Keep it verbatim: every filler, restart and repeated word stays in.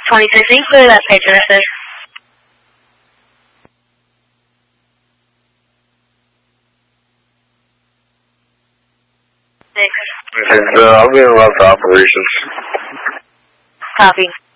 twenty-six, include that page message. Okay, uh, I'll be in lots of operations. Copy.